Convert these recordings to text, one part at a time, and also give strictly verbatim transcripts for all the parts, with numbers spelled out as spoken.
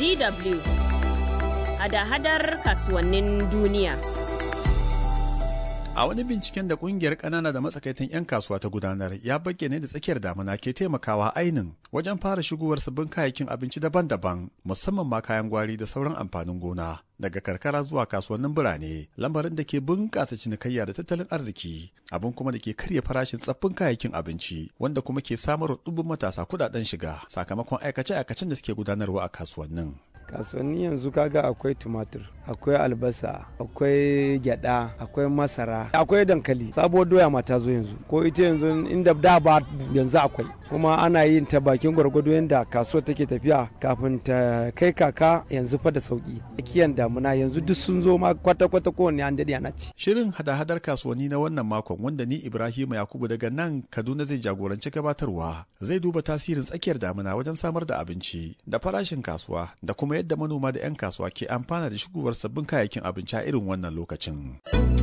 D W hada-hadar kasuwannin duniya. A wani binciken da kungiyar ƙanana da matsakaitan 'yan kasuwa ta gudanar ya bayyana da tsakiyar damuna ke taimakawa ainin wajen fara shigowar sabbin kayayyakin abinci daban-daban, musamman ma kayan gwari da sauran amfanin gona daga karkara zuwa kasuwannin birane, lamarin da ke bunƙasa cinikayya da tattalin arziki, abin kuma da ke karya farashin tsaffin kayayyakin abinci, wanda kuma ke samar wa ɗumbin matasa kuɗaɗen shiga sakamakon aikace-aikacen da suke gudanarwa a kasuwannin. Kasuwanni yanzu kaga akwai tumatur, akwai albasa, akwai gyada, akwai masara, akwai dankali. Sabuwar doya ma ta zo yanzu, ko ita yanzu inda da ba yanzu akwai, kuma ana yin ta bakin gwargwado yadda kasuwar take tafiya kafin ta kai kaka. Yanzu fa da sauki kiyan damuna yanzu duk sun zo ma kwata-kwata kowanne an daɗe ana ci. Shirin hada-hadar kasuwanni na wannan makon, wanda ni Ibrahim Yakubu daga nan Kaduna zai jagoranci gabatarwa, zai duba tasirin tsakiyar damuna wajen samar da abinci da farashin kasuwa da kuma yadda manoma da 'yan kasuwa ke amfana da shigowar sabbin kayayyakin abinci a irin wannan lokacin.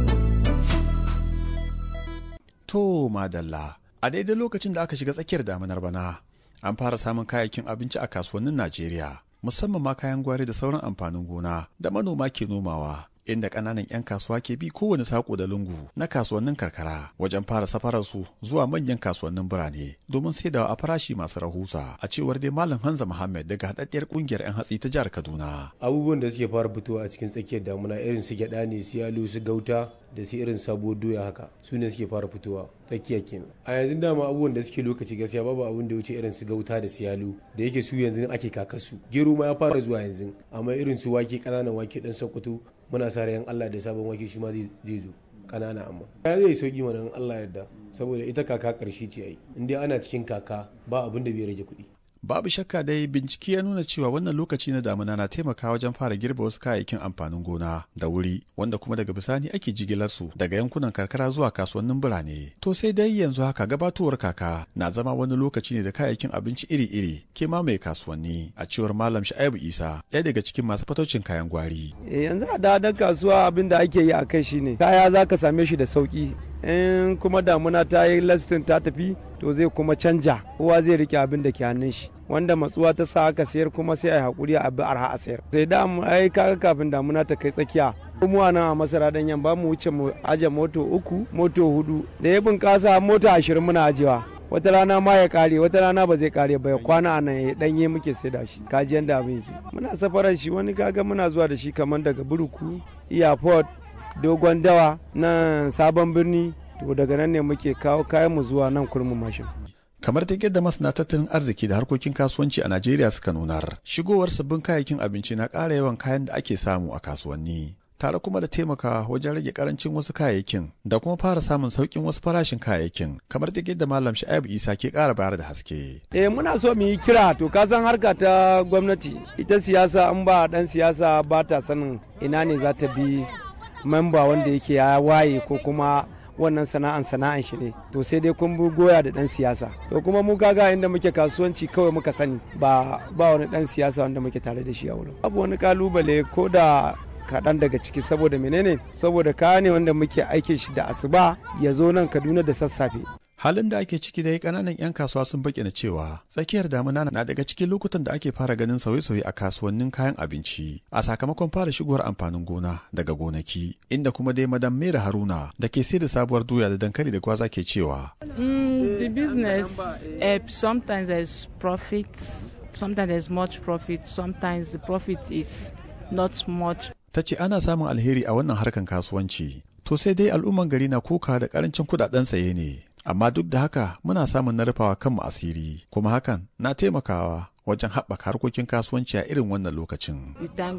To madalla, a daidai lokacin da aka shiga tsakiyar damunar bana, an fara samun kayayyakin abinci a kasuwannin Najeriya, musamman ma kayan gwari da sauran amfanin gona da manoma ke nomawa, inda ƙananan 'yan kasuwa ke bi kowane saƙo da lungu na kasuwannin karkara wajen fara safararsu zuwa manyan kasuwannin birane domin saidawa a farashi masu rahusa, a cewar dai Malam Hamza Muhammad daga haɗaɗɗiyar ƙungiyar 'yan hatsi ta jihar Kaduna. Abubuwan da suke fara fitowa a cikin tsakiyar damuna irin su gyaɗa ne, su yalo, su gauta da su irin sabuwar doya haka, su ne suke fara fitowa tsakiya kenan. A yanzu dama abubuwan da suke lokaci gaskiya babu abin da wuce irin su gauta da su yalo, da yake su yanzu ake kakasu. Gero ma ya fara zuwa yanzu, amma irin su wake, ƙananan wake ɗan Sokoto, muna sa ran Allah da sabon wake shi ma zai zo kanana, amma ya zai sauki mana in Allah yarda, saboda ita kaka karshe ce ai, in dai ana cikin kaka ba abin da bai rage kuɗi. Babu shakka dai bincike ya nuna cewa wannan lokaci na damuna na taimakawa wajen fara girbe wasu kayayyakin amfanin gona da wuri, wanda kuma daga bisani ake jigilar su daga yankunan karkara zuwa kasuwannin birane. To sai dai yanzu haka gabatowar kaka na zama wani lokaci ne da kayayyakin abinci iri-iri ke mamaye kasuwanni, a cewar Malam Sha'ibu Isa, ɗaya daga cikin masu fataucin kayan gwari. E, yanzu a dadan kasuwa abin da ake yi a kai shine kaya za ka same shi da sauki, in kuma damuna ta yi lastin ta tafi to zai kuma canja, kowa zai rike abin da ke hannun shi, wanda matsuwa ta sa aka sayar kuma sai a yi hakuri a bi arha a sayar. Sai da ai kaga kafin damuna ta kai tsakiya, mu nan a masara danyen ba mu wuce mu aje moto uku moto hudu, da ya bunkasa mota ashirin muna ajewa. Wata rana ma ya kare, wata rana ba zai kare ba, ya kwana a nan ya danye muke sai da shi. Kaji yanda abin yake, muna safarar shi, wani kaga muna zuwa da shi kamar daga Buruku, Airport, Dogon Dawa, nan Sabon Birni, to daga nan ne muke kawo kayan mu zuwa nan Kurmin Mashin. Kamar ta yadda masana tattalin arziki da harkokin kasuwanci a Najeriya suka nunar, shigowar sabbin kayayyakin abinci na ƙara yawan kayan da ake samu a kasuwanni, tare kuma da taimakawa wajen rage karancin wasu kayayyakin da kuma fara samun sauƙin wasu farashin kayayyakin, kamar ta yadda Malam Sha'ibu Isa ke ƙara bayar da haske. Eh, muna so mu yi kira, to ka san harka ta gwamnati, ita siyasa an ba dan siyasa ba ta sanin ina ne za ta bi memba wanda yake ya waye ko kuma wannan sana'an sana'an shi ne, to sai dai kun goya da dan siyasa. To kuma mu kaga inda muke kasuwanci kawai muka sani, ba ba wani dan siyasa wanda muke tare da shi a wurin. Abu wani kalubale ko da kaɗan daga ciki, saboda menene, saboda kaya ne wanda muke aikin shi da asuba ya zo nan Kaduna da sassafe. Halin da ake ciki dai kananan 'yan kasuwa sun bayyana cewa tsakiyar damuna na daga cikin lokutan da ake fara ganin sauye-sauye a kasuwannin kayan abinci a sakamakon fara shigowar amfanin gona daga gonaki, inda kuma dai Madam Mera Haruna da ke sai da sabuwar doya da dankali da gwaza ke cewa mm, the business uh, sometimes there's profit, sometimes there's much profit, sometimes the profit is not much. Ta ce ana samun alheri a wannan harkan kasuwanci, to sai dai al'umman gari na koka da karancin kudaden saye ne, amma duk da haka muna samun na rufawa kanmu asiri, kuma hakan na taimakawa wajen haɓaka harkokin kasuwanci a irin wannan lokacin.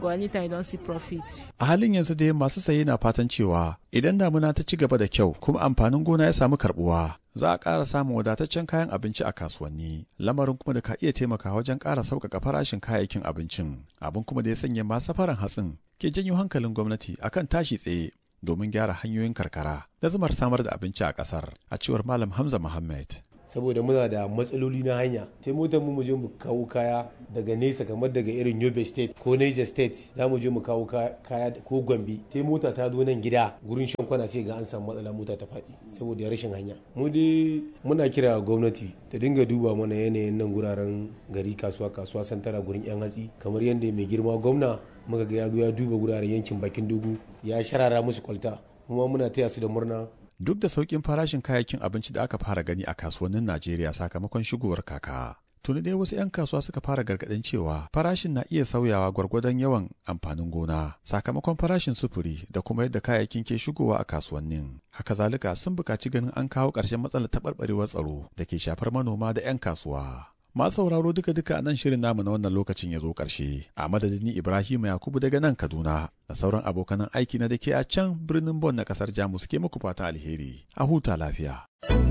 A halin yanzu dai masu saye na fatan cewa idan damuna ta ci gaba da kyau kuma amfanin gona ya samu karbuwa, za a ƙara samun wadataccen kayan abinci a kasuwanni, lamarin kuma da ka iya taimakawa wajen ƙara sauƙaƙa farashin kayayyakin abincin, abin kuma da ya sanya masu safaran hatsin ke janyo hankalin gwamnati akan tashi tsaye domin gyara hanyoyin karkara da zumar samar da abinci a ƙasar, a cewar Malam Hamza Muhammad. saboda muna da matsaloli na hanya. Sai motar mu mu je mu kawo kaya daga nesa kamar daga irin Yobe State ko Niger State, za mu je mu kawo kaya ko Gombe. Sai mota ta zo nan gida gurin shan kwana sai ga an samu matsala mota ta faɗi saboda rashin hanya. Mu dai muna kira gwamnati ta dinga duba mana yanayin nan guraren gari, kasuwa kasuwa santara gurin yan hatsi, kamar yadda mai girma gwamna muka ga ya zo ya duba guraren yankin bakin dogo ya sharara musu kwalta, kuma muna taya su da murna. Duk da sauƙin farashin kayayyakin abinci da aka fara gani a kasuwannin Najeriya sakamakon shigowar kaka, tuni dai wasu 'yan kasuwa suka fara gargaɗin cewa farashin na iya sauyawa gwargwadon yawan amfanin gona sakamakon farashin sufuri da kuma yadda kayayyakin ke shigowa a kasuwannin. Haka zalika sun buƙaci ganin an kawo ƙarshen matsalar taɓarɓarewar tsaro da ke shafar manoma da 'yan kasuwa. Masu sauraro duka-duka a nan shirin namu na wannan lokacin ya zo ƙarshe. A madadin ni Ibrahim Yakubu daga nan Kaduna da sauran abokanan aiki na da ke a can birnin Bon na ƙasar Jamus ke muku fatan alheri. A huta lafiya.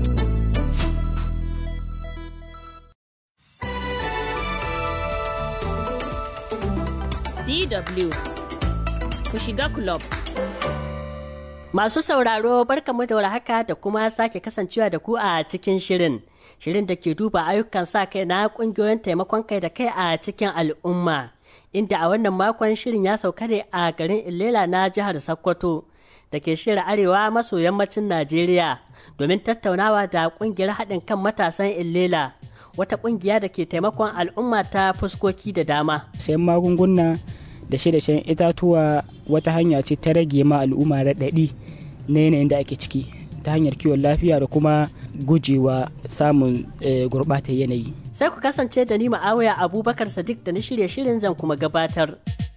D W ku shiga club. Masu sauraro barkamu da warhaka da kuma sake kasancewa da ku a cikin shirin. Shirin da ke duba ayyukan sa kai na kungiyoyin taimakon kai da kai a cikin al'umma. Inda a wannan makon shirin ya sauka ne a garin Ilela na jihar Sokoto da ke shirin arewa maso yammacin Najeriya domin tattaunawa da kungiyar haɗin kan matasan Ilela, wata kungiya da ke taimakon al'umma ta fuskoki da dama. Sayan magunguna da shi-dashen itatuwa wata hanya ce ta rage ma al'umma raɗaɗi na yanayin da ake ciki ta hanyar kiwon lafiya da kuma gujewa samun gurɓatar yanayi. Sai ku kasance da ni Ma'awiya Abubakar Sadiq da na shirye shirin zan kuma gabatar.